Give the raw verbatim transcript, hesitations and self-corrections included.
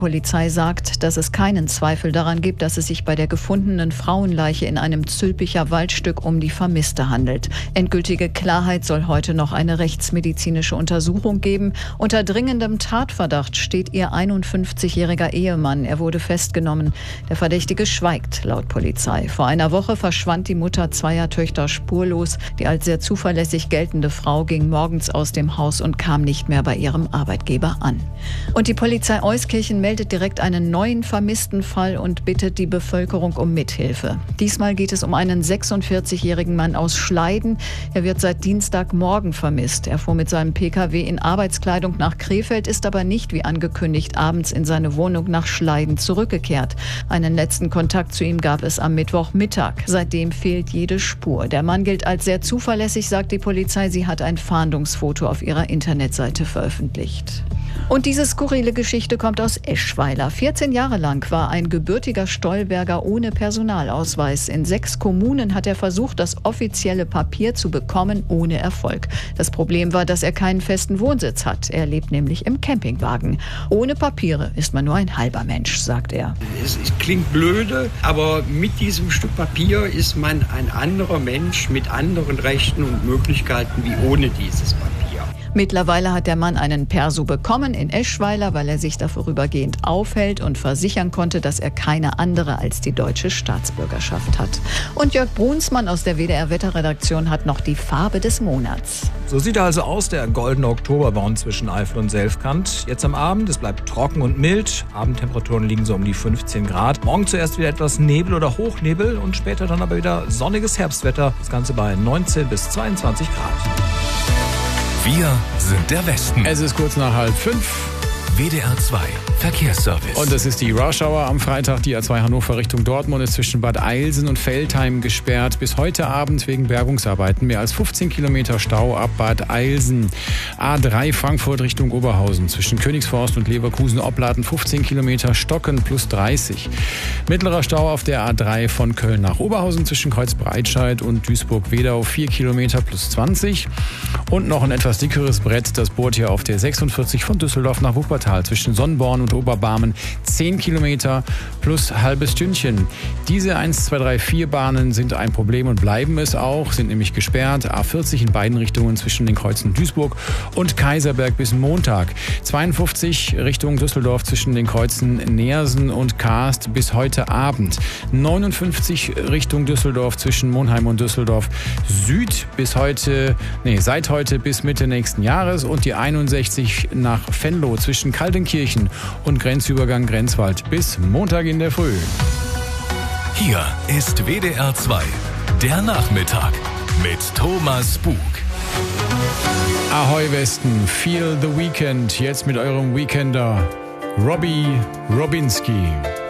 Die Polizei sagt, dass es keinen Zweifel daran gibt, dass es sich bei der gefundenen Frauenleiche in einem Zülpicher Waldstück um die Vermisste handelt. Endgültige Klarheit soll heute noch eine rechtsmedizinische Untersuchung geben. Unter dringendem Tatverdacht steht ihr einundfünfzigjähriger Ehemann. Er wurde festgenommen. Der Verdächtige schweigt, laut Polizei. Vor einer Woche verschwand die Mutter zweier Töchter spurlos. Die als sehr zuverlässig geltende Frau ging morgens aus dem Haus und kam nicht mehr bei ihrem Arbeitgeber an. Und die Polizei Euskirchen meldet direkt einen neuen vermissten Fall und bittet die Bevölkerung um Mithilfe. Diesmal geht es um einen sechsundvierzigjährigen Mann aus Schleiden. Er wird seit Dienstagmorgen vermisst. Er fuhr mit seinem Pkw in Arbeitskleidung nach Krefeld, ist aber nicht wie angekündigt abends in seine Wohnung nach Schleiden zurückgekehrt. Einen letzten Kontakt zu ihm gab es am Mittwochmittag. Seitdem fehlt jede Spur. Der Mann gilt als sehr zuverlässig, sagt die Polizei. Sie hat ein Fahndungsfoto auf ihrer Internetseite veröffentlicht. Und diese skurrile Geschichte kommt aus Eschweiler. vierzehn Jahre lang war ein gebürtiger Stolberger ohne Personalausweis. In sechs Kommunen hat er versucht, das offizielle Papier zu bekommen, ohne Erfolg. Das Problem war, dass er keinen festen Wohnsitz hat. Er lebt nämlich im Campingwagen. Ohne Papiere ist man nur ein halber Mensch, sagt er. Es klingt blöde, aber mit diesem Stück Papier ist man ein anderer Mensch mit anderen Rechten und Möglichkeiten wie ohne dieses Papier. Mittlerweile hat der Mann einen Perso bekommen in Eschweiler, weil er sich da vorübergehend aufhält und versichern konnte, dass er keine andere als die deutsche Staatsbürgerschaft hat. Und Jörg Brunsmann aus der W D R-Wetterredaktion hat noch die Farbe des Monats. So sieht er also aus, der goldene Oktober bei uns zwischen Eifel und Selfkant. Jetzt am Abend, es bleibt trocken und mild. Abendtemperaturen liegen so um die fünfzehn Grad. Morgen zuerst wieder etwas Nebel oder Hochnebel und später dann aber wieder sonniges Herbstwetter. Das Ganze bei neunzehn bis zweiundzwanzig Grad. Wir sind der Westen. Es ist kurz nach halb fünf. W D R zwei Verkehrsservice. Und das ist die Rush Hour am Freitag. Die A zwei Hannover Richtung Dortmund ist zwischen Bad Eilsen und Veltheim gesperrt. Bis heute Abend wegen Bergungsarbeiten. Mehr als fünfzehn Kilometer Stau ab Bad Eilsen. A drei Frankfurt Richtung Oberhausen. Zwischen Königsforst und Leverkusen-Opladen fünfzehn Kilometer Stocken plus dreißig. Mittlerer Stau auf der A drei von Köln nach Oberhausen zwischen Kreuzbreitscheid und Duisburg-Wedau vier Kilometer plus zwanzig. Und noch ein etwas dickeres Brett. Das bohrt hier auf der sechsundvierzig von Düsseldorf nach Wuppertal zwischen Sonnborn und Oberbarmen zehn Kilometer plus halbes Stündchen. Diese eins, zwei, drei, vier Bahnen sind ein Problem und bleiben es auch, sind nämlich gesperrt. A vierzig in beiden Richtungen zwischen den Kreuzen Duisburg und Kaiserberg bis Montag. zweiundfünfzig Richtung Düsseldorf zwischen den Kreuzen Neersen und Kaast bis heute Abend. neunundfünfzig Richtung Düsseldorf zwischen Monheim und Düsseldorf Süd bis heute, nee, seit heute bis Mitte nächsten Jahres und die einundsechzig nach Venlo zwischen Kaltenkirchen und Grenzübergang Grenzwald bis Montag in der Früh. Hier ist W D R zwei, der Nachmittag mit Thomas Bug. Ahoi Westen, Feel the Weekend, jetzt mit eurem Weekender Robbie Robinski.